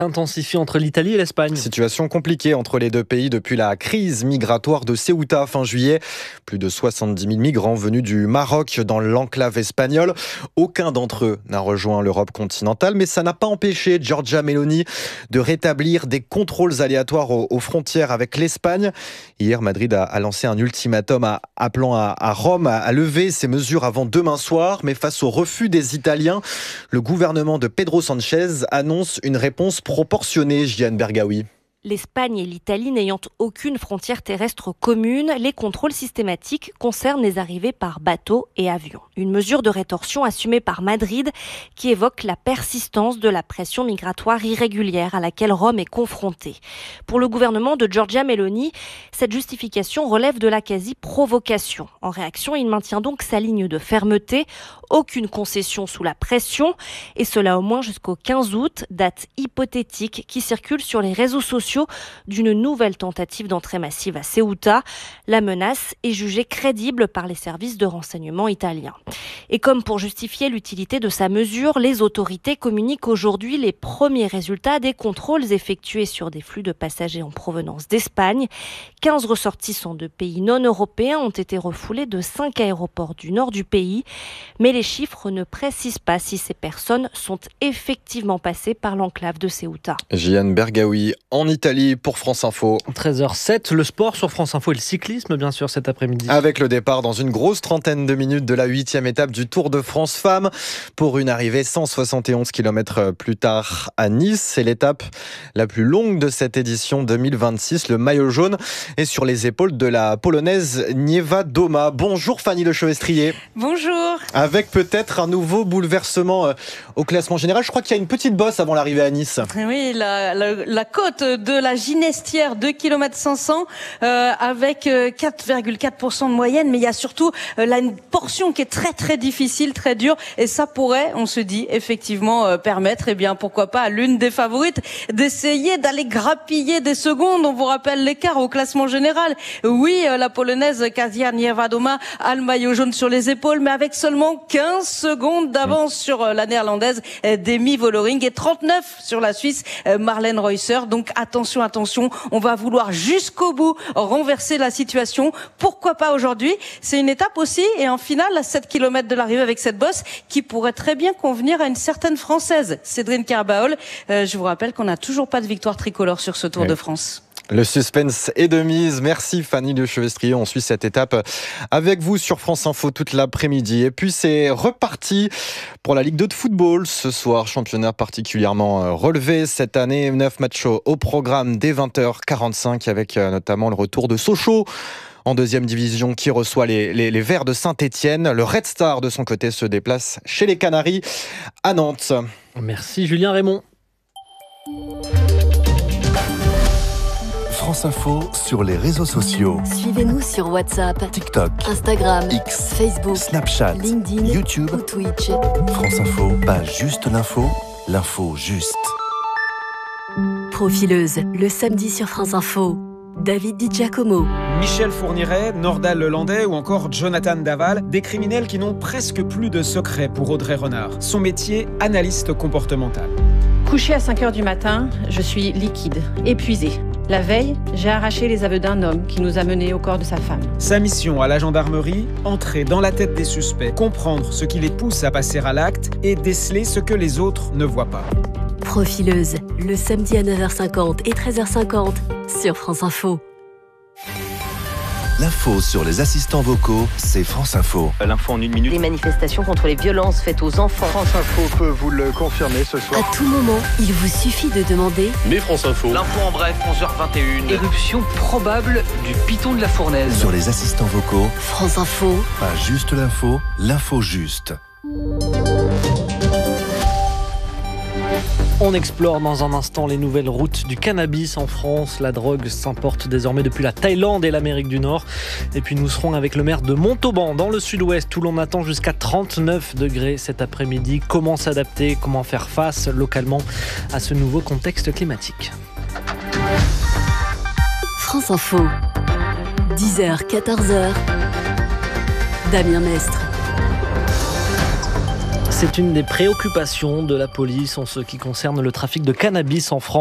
Intensifie entre l'Italie et l'Espagne. Situation compliquée entre les deux pays depuis la crise migratoire de Ceuta fin juillet. Plus de 70 000 migrants venus du Maroc dans l'enclave espagnole. Aucun d'entre eux n'a rejoint l'Europe continentale, mais ça n'a pas empêché Giorgia Meloni de rétablir des contrôles aléatoires aux frontières avec l'Espagne. Hier, Madrid a lancé un ultimatum appelant à Rome à lever ces mesures avant demain soir. Mais face au refus des Italiens, le gouvernement de Pedro Sánchez annonce une réponse proportionnée, Jeanne Bergaoui. L'Espagne et l'Italie n'ayant aucune frontière terrestre commune, les contrôles systématiques concernent les arrivées par bateau et avion. Une mesure de rétorsion assumée par Madrid qui évoque la persistance de la pression migratoire irrégulière à laquelle Rome est confrontée. Pour le gouvernement de Giorgia Meloni, cette justification relève de la quasi-provocation. En réaction, il maintient donc sa ligne de fermeté, aucune concession sous la pression, et cela au moins jusqu'au 15 août, date hypothétique qui circule sur les réseaux sociaux d'une nouvelle tentative d'entrée massive à Ceuta. La menace est jugée crédible par les services de renseignement italiens. Et comme pour justifier l'utilité de sa mesure, les autorités communiquent aujourd'hui les premiers résultats des contrôles effectués sur des flux de passagers en provenance d'Espagne. 15 ressortissants de pays non européens ont été refoulés de 5 aéroports du nord du pays. Mais les chiffres ne précisent pas si ces personnes sont effectivement passées par l'enclave de Ceuta. Jeanne Bergaoui en Italie pour France Info. 13h07, le sport sur France Info et le cyclisme bien sûr cet après-midi. Avec le départ dans une grosse trentaine de minutes de la 8e étape du Tour de France Femmes pour une arrivée 171 km plus tard à Nice. C'est l'étape la plus longue de cette édition 2026. Le maillot jaune est sur les épaules de la Polonaise Niewiadoma. Bonjour Fanny Lechevestrier. Bonjour. Avec peut-être un nouveau bouleversement au classement général. Je crois qu'il y a une petite bosse avant l'arrivée à Nice. Oui, la côte de la Ginestière, 2 km 500 avec 4,4% de moyenne, mais il y a surtout une portion qui est très très difficile, très dure, et ça pourrait, on se dit, effectivement permettre, pourquoi pas à l'une des favorites d'essayer d'aller grappiller des secondes. On vous rappelle l'écart au classement général. Oui, la Polonaise Kasia Niewiadoma a le maillot jaune sur les épaules, mais avec seulement 15 secondes d'avance sur la néerlandaise Demi Vollering et 39 sur la Suisse Marlène Reusser. Donc attention, on va vouloir jusqu'au bout renverser la situation. Pourquoi pas aujourd'hui? C'est une étape aussi, et en finale à 7 km de l'arrivée avec cette bosse qui pourrait très bien convenir à une certaine Française, Cédrine Kerbaol. Je vous rappelle qu'on n'a toujours pas de victoire tricolore sur ce Tour de France. Le suspense est de mise. Merci Fanny Lechevestrier. On suit cette étape avec vous sur France Info toute l'après-midi. Et puis c'est reparti pour la Ligue 2 de football. Ce soir, championnat particulièrement relevé cette année. 9 matchs au programme dès 20h45 avec notamment le retour de Sochaux en deuxième division qui reçoit les Verts de Saint-Etienne. Le Red Star de son côté se déplace chez les Canaries à Nantes. Merci Julien Raymond. France Info sur les réseaux sociaux. Suivez-nous sur WhatsApp, TikTok, Instagram, X, Facebook, Snapchat, LinkedIn, YouTube ou Twitch. France Info, pas juste l'info, l'info juste. Profileuse, le samedi sur France Info. David Di Giacomo. Michel Fourniret, Nordal Lelandais ou encore Jonathan Daval, des criminels qui n'ont presque plus de secret pour Audrey Renard. Son métier, analyste comportemental. Couché à 5h du matin, je suis liquide, épuisée. La veille, j'ai arraché les aveux d'un homme qui nous a menés au corps de sa femme. Sa mission à la gendarmerie, entrer dans la tête des suspects, comprendre ce qui les pousse à passer à l'acte et déceler ce que les autres ne voient pas. Profileuse, le samedi à 9h50 et 13h50 sur France Info. L'info sur les assistants vocaux, c'est France Info. L'info en une minute. Les manifestations contre les violences faites aux enfants. France Info peut vous le confirmer ce soir. À tout moment, il vous suffit de demander. Mais France Info. L'info en bref, 11h21. Éruption probable du piton de la Fournaise. Sur les assistants vocaux, France Info. Pas juste l'info, l'info juste. On explore dans un instant les nouvelles routes du cannabis en France. La drogue s'importe désormais depuis la Thaïlande et l'Amérique du Nord. Et puis nous serons avec le maire de Montauban dans le sud-ouest où l'on attend jusqu'à 39 degrés cet après-midi. Comment s'adapter, comment faire face localement à ce nouveau contexte climatique. France Info, 10h, 14h, Damien Mestre. C'est une des préoccupations de la police en ce qui concerne le trafic de cannabis en France.